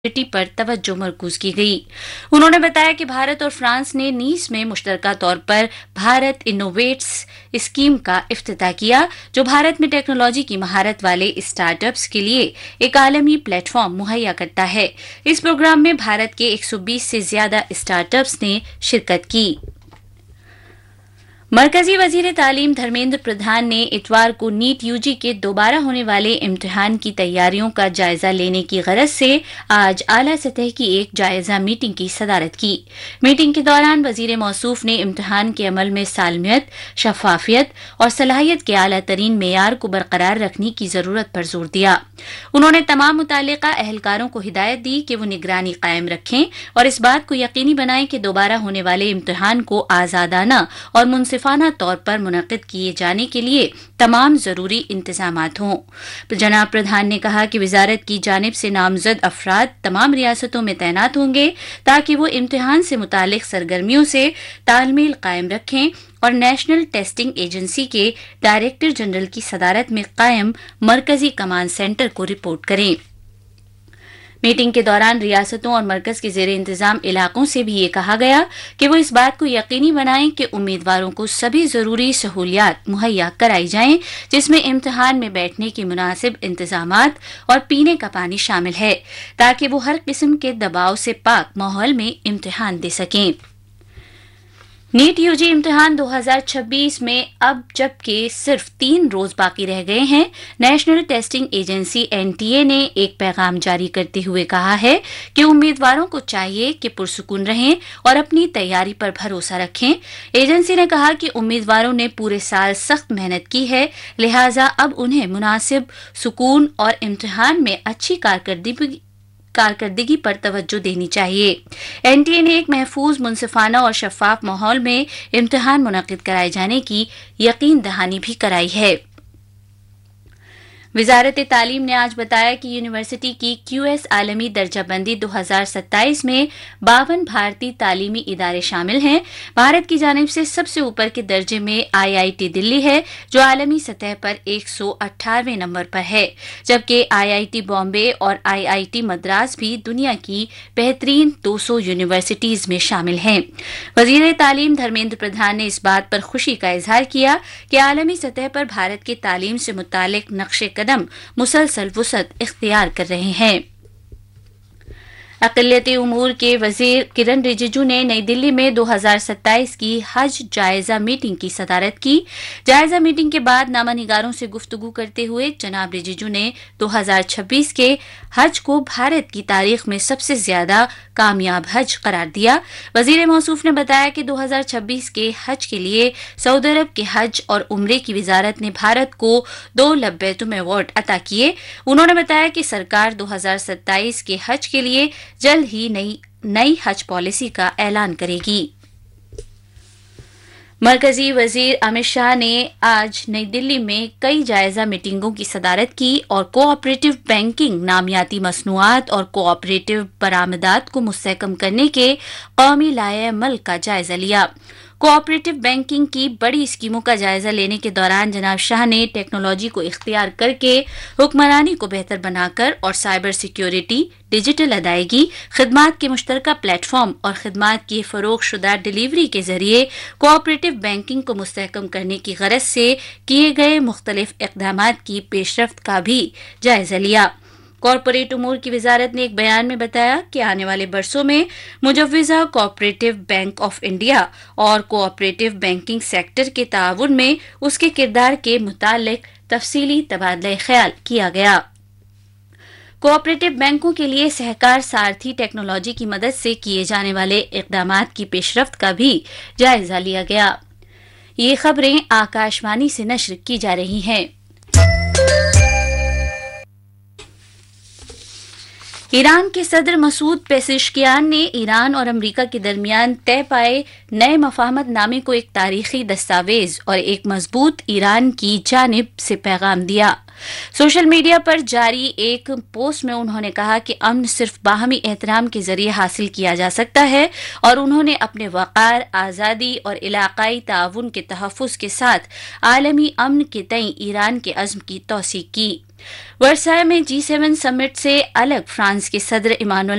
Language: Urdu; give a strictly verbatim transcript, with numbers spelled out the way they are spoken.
پر توجہ مرکوز کی گئی۔ انہوں نے بتایا کہ بھارت اور فرانس نے نیس میں مشترکہ طور پر بھارت انوویٹس اسکیم کا افتتاح کیا، جو بھارت میں ٹیکنالوجی کی مہارت والے اسٹارٹ اپس کے لیے ایک عالمی پلیٹ فارم مہیا کرتا ہے۔ اس پروگرام میں بھارت کے ایک سو بیس سے زیادہ اسٹارٹ اپس نے شرکت کی۔ مرکزی وزیر تعلیم دھرمیندر پردھان نے اتوار کو نیٹ یو جی کے دوبارہ ہونے والے امتحان کی تیاریوں کا جائزہ لینے کی غرض سے آج اعلی سطح کی ایک جائزہ میٹنگ کی صدارت کی۔ میٹنگ کے دوران وزیر موصوف نے امتحان کے عمل میں سالمیت، شفافیت اور صلاحیت کے اعلیٰ ترین معیار کو برقرار رکھنے کی ضرورت پر زور دیا۔ انہوں نے تمام متعلقہ اہلکاروں کو ہدایت دی کہ وہ نگرانی قائم رکھیں اور اس بات کو یقینی بنائیں کہ دوبارہ ہونے والے امتحان کو آزادانہ اور منصفانہ فانہ طور پر منعقد کیے جانے کے لیے تمام ضروری انتظامات ہوں۔ جناب پردھان نے کہا کہ وزارت کی جانب سے نامزد افراد تمام ریاستوں میں تعینات ہوں گے تاکہ وہ امتحان سے متعلق سرگرمیوں سے تال میل قائم رکھیں اور نیشنل ٹیسٹنگ ایجنسی کے ڈائریکٹر جنرل کی صدارت میں قائم مرکزی کمانڈ سینٹر کو رپورٹ کریں۔ میٹنگ کے دوران ریاستوں اور مرکز کے زیر انتظام علاقوں سے بھی یہ کہا گیا کہ وہ اس بات کو یقینی بنائیں کہ امیدواروں کو سبھی ضروری سہولیات مہیا کرائی جائیں، جس میں امتحان میں بیٹھنے کے مناسب انتظامات اور پینے کا پانی شامل ہے، تاکہ وہ ہر قسم کے دباؤ سے پاک ماحول میں امتحان دے سکیں۔ نیٹ یو جی امتحان دو ہزار چھبیس میں اب جبکہ صرف تین روز باقی رہ گئے ہیں، national testing agency N T A نے ایک پیغام جاری کرتے ہوئے کہا ہے کہ امیدواروں کو چاہیے کہ پرسکون رہیں اور اپنی تیاری پر بھروسہ رکھیں۔ ایجنسی نے کہا کہ امیدواروں نے پورے سال سخت محنت کی ہے، لہٰذا اب انہیں مناسب سکون اور امتحان میں اچھی کارکردگی کارکردگی پر توجہ دینی چاہیے۔ این ٹی اے نے ایک محفوظ، منصفانہ اور شفاف ماحول میں امتحان منعقد کرائے جانے کی یقین دہانی بھی کرائی ہے۔ وزارت تعلیم نے آج بتایا کہ یونیورسٹی کی کیو ایس عالمی درجہ بندی دو ہزار ستائیس میں باون بھارتی تعلیمی ادارے شامل ہیں۔ بھارت کی جانب سے سب سے اوپر کے درجے میں آئی آئی ٹی دلی ہے، جو عالمی سطح پر ایک سو اٹھارہویں نمبر پر ہے، جبکہ آئی آئی ٹی بامبے اور آئی آئی ٹی مدراس بھی دنیا کی بہترین دو سو یونیورسٹیز میں شامل ہیں۔ وزیر تعلیم دھرمیندر پردھان نے اس بات پر خوشی کا اظہار کیا کہ عالمی سطح پر بھارت کے تعلیم سے متعلق نقشے قدم مسلسل وسعت اختیار کر رہے ہیں۔ اقلیتی امور کے وزیر کرن رجیجو نے نئی دلی میں دو ہزار ستائیس کی حج جائزہ میٹنگ کی صدارت کی۔ جائزہ میٹنگ کے بعد نامہ نگاروں سے گفتگو کرتے ہوئے جناب رجیجو نے دو ہزار چھبیس کے حج کو بھارت کی تاریخ میں سب سے زیادہ کامیاب حج قرار دیا۔ وزیر موصوف نے بتایا کہ دو ہزار چھبیس کے حج کے لیے سعودی عرب کے حج اور عمرے کی وزارت نے بھارت کو دو لبیتم ایوارڈ عطا کیے۔ انہوں نے بتایا کہ سرکار دو ہزار ستائیس کے حج کے لیے جلد ہی نئی نئی حج پالیسی کا اعلان کرے گی۔ مرکزی وزیر امت شاہ نے آج نئی دلی میں کئی جائزہ میٹنگوں کی صدارت کی اور کوآپریٹو بینکنگ، نامیاتی مصنوعات اور کوآپریٹو برآمدات کو مستحکم کرنے کے قومی لائحہ عمل کا جائزہ لیا۔ کوآپریٹو بینکنگ کی بڑی اسکیموں کا جائزہ لینے کے دوران جناب شاہ نے ٹیکنالوجی کو اختیار کر کے حکمرانی کو بہتر بنا کر اور سائبر سیکیورٹی، ڈیجیٹل ادائیگی، خدمات کے مشترکہ پلیٹ فارم اور خدمات کی فروغ شدہ ڈیلیوری کے ذریعے کوآپریٹو بینکنگ کو مستحکم کرنے کی غرض سے کیے گئے مختلف اقدامات کی پیش رفت کا بھی جائزہ لیا۔ کارپوریٹ امور کی وزارت نے ایک بیان میں بتایا کہ آنے والے برسوں میں مجوزہ کوآپریٹو بینک آف انڈیا اور کوآپریٹو بینکنگ سیکٹر کے تعاون میں اس کے کردار کے متعلق تفصیلی تبادلہ خیال کیا گیا۔ کوآپریٹو بینکوں کے لیے سہکار سارتھی ٹیکنالوجی کی مدد سے کیے جانے والے اقدامات کی پیش رفت کا بھی جائزہ لیا گیا۔ یہ خبریں آکاش وانی سے نشر کی جا رہی ہیں۔ ایران کے صدر مسعود پیزشکیان نے ایران اور امریکہ کے درمیان طے پائے نئے مفاہمت نامے کو ایک تاریخی دستاویز اور ایک مضبوط ایران کی جانب سے پیغام دیا۔ سوشل میڈیا پر جاری ایک پوسٹ میں انہوں نے کہا کہ امن صرف باہمی احترام کے ذریعے حاصل کیا جا سکتا ہے، اور انہوں نے اپنے وقار، آزادی اور علاقائی تعاون کے تحفظ کے ساتھ عالمی امن کے تئیں ایران کے عزم کی توثیق کی۔ ورسائے میں جی سیون سمٹ سے الگ فرانس کے صدر ایمانوئل